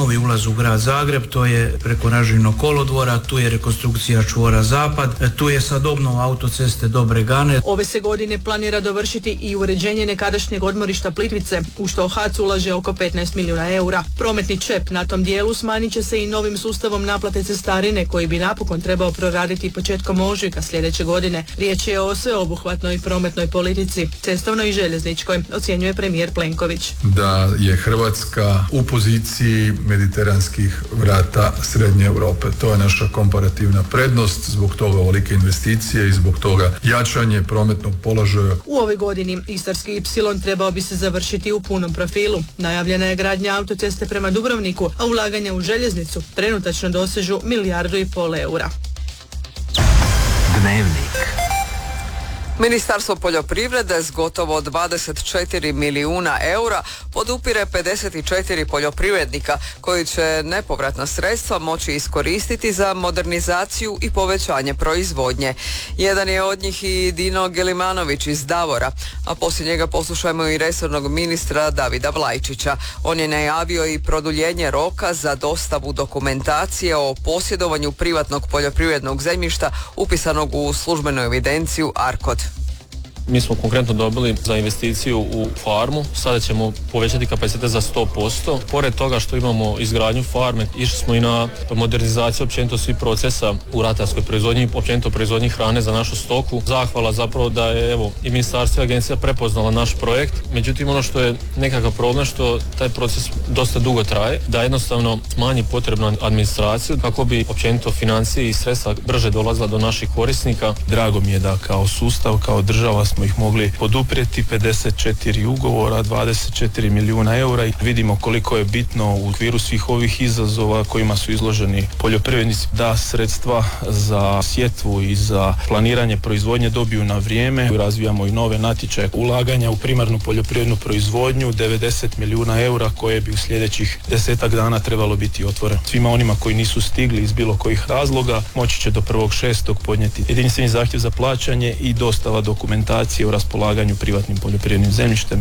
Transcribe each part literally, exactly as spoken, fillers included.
novi ulaz u grad Zagreb, to je preko Raživnog kolodvora, tu je rekonstrukcija čvora Zapad, tu je sad obnova autoceste do Bregane. Ove se godine planira dovršiti i uređenje nekadašnjeg odmorišta Plitvice, u što H A C ulaže oko petnaest milijuna eura. Prometni čep na tom dijelu smanjit će se i novim sustavom naplate cestarine koji bi napokon trebao proraditi početkom ožujka sljedeće godine. Riječ je o sveobuhvatnoj prometnoj politici, cestovnoj i željezničkoj, ocjenjuje premijer Plenković. Da je Hrvatska u poziciji mediteranskih vrata Srednje Europe. To je naša komparativna prednost, zbog toga ovolike investicije i zbog toga jačanje prometnog položaja. U ovoj godini Istarski ipsilon trebao bi se završiti u punom profilu. Najavljena je gradnja autoceste prema Dubrovniku, a ulaganja u željeznicu trenutačno dosežu milijardu i pol eura. Dnevnik. Ministarstvo poljoprivrede s gotovo dvadeset četiri milijuna eura podupire pedeset četiri poljoprivrednika koji će nepovratna sredstva moći iskoristiti za modernizaciju i povećanje proizvodnje. Jedan je od njih i Dino Gelimanović iz Davora, a poslije njega poslušajmo i resornog ministra Davida Vlajčića. On je najavio i produljenje roka za dostavu dokumentacije o posjedovanju privatnog poljoprivrednog zemljišta upisanog u službenu evidenciju ARKOD. Mi smo konkretno dobili za investiciju u farmu, sada ćemo povećati kapacitete za sto posto. Pored toga što imamo izgradnju farme, išli smo i na modernizaciju općenito svih procesa u ratarskoj proizvodnji, općenito proizvodnji hrane za našu stoku. Zahvala zapravo da je evo i ministarstvo i agencija prepoznala naš projekt, međutim ono što je nekakav problem što taj proces dosta dugo traje, da jednostavno smanji potrebnu administraciju kako bi općenito financije i sredstva brže dolazila do naših korisnika. Drago mi je da kao sustav, kao država smo ih mogli poduprijeti, pedeset četiri ugovora, dvadeset četiri milijuna eura i vidimo koliko je bitno u okviru svih ovih izazova kojima su izloženi poljoprivrednici da sredstva za sjetvu i za planiranje proizvodnje dobiju na vrijeme. Razvijamo i nove natječaje ulaganja u primarnu poljoprivrednu proizvodnju, devedeset milijuna eura koje bi u sljedećih desetak dana trebalo biti otvoreno. Svima onima koji nisu stigli iz bilo kojih razloga moći će do prvog šestog podnijeti jedinstveni zahtjev za plaćanje i dostava dokumentacije u raspolaganju privatnim poljoprivrednim zemljištem.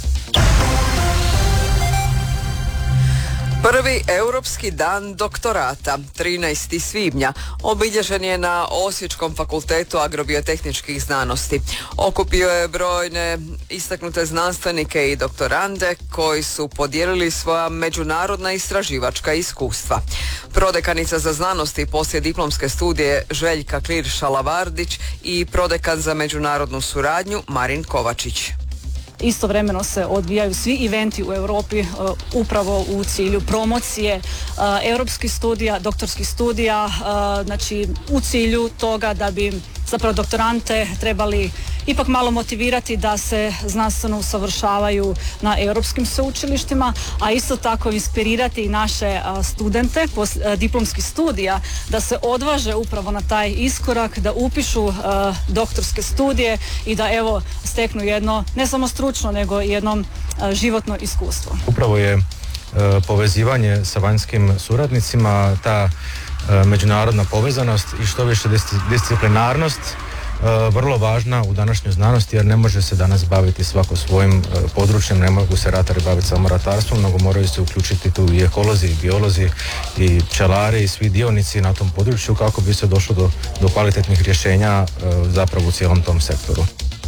Prvi Europski dan doktorata, trinaestog svibnja, obilježen je na Osječkom fakultetu agrobiotehničkih znanosti. Okupio je brojne istaknute znanstvenike i doktorande koji su podijelili svoja međunarodna istraživačka iskustva. Prodekanica za znanost i poslijediplomske studije Željka Klir-Šalavardić i prodekan za međunarodnu suradnju Marin Kovačić. Istovremeno se odvijaju svi eventi u Europi uh, upravo u cilju promocije uh, europskih studija, doktorskih studija, uh, znači u cilju toga da bi zapravo doktorante trebali ipak malo motivirati da se znanstveno usavršavaju na europskim sveučilištima, a isto tako inspirirati i naše uh, studente pos, uh, diplomskih studija da se odvaže upravo na taj iskorak, da upišu uh, doktorske studije i da evo steknu jedno ne samo stručno nego i jedno uh, životno iskustvo. Upravo je uh, povezivanje sa vanjskim suradnicima, ta uh, međunarodna povezanost i što više disciplinarnost vrlo važna u današnjoj znanosti, jer ne može se danas baviti svako svojim područjem, ne mogu se ratari baviti samo ratarstvom, nego moraju se uključiti tu i ekolozi, i biolozi, i pčelari, i svi dionici na tom području kako bi se došlo do, do kvalitetnih rješenja zapravo u cijelom tom sektoru.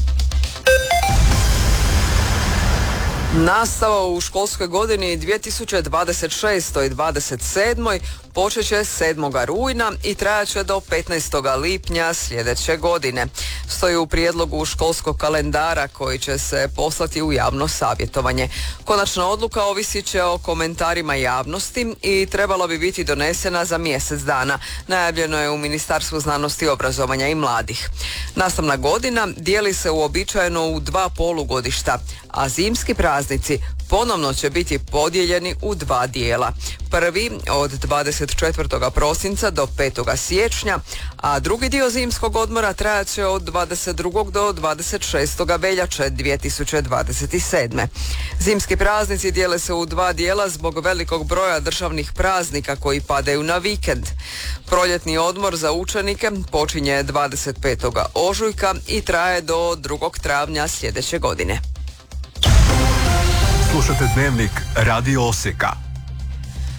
Nastava u školskoj godini dvije tisuće dvadeset šestoj dvadeset sedmoj počet će sedmog rujna i trajat će do petnaestog lipnja sljedeće godine. Stoji u prijedlogu školskog kalendara koji će se poslati u javno savjetovanje. Konačna odluka ovisit će o komentarima javnosti i trebala bi biti donesena za mjesec dana. Najavljeno je u Ministarstvu znanosti, obrazovanja i mladih. Nastavna godina dijeli se uobičajeno u dva polugodišta, a zimski praznici ponovno će biti podijeljeni u dva dijela. Prvi od dvadeset četvrtog prosinca do petog siječnja, a drugi dio zimskog odmora trajat će od dvadeset drugog do dvadeset šestog veljače dvije tisuće dvadeset sedme. Zimski praznici dijele se u dva dijela zbog velikog broja državnih praznika koji padaju na vikend. Proljetni odmor za učenike počinje dvadeset petog ožujka i traje do drugog travnja sljedeće godine. Slušate Dnevnik Radio Osijeka.